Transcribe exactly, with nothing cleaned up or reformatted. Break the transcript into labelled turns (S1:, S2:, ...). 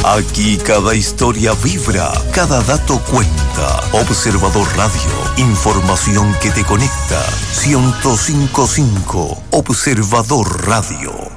S1: Aquí cada historia vibra, cada dato cuenta. Observador Radio, información que te conecta. ciento cinco punto cinco Observador Radio.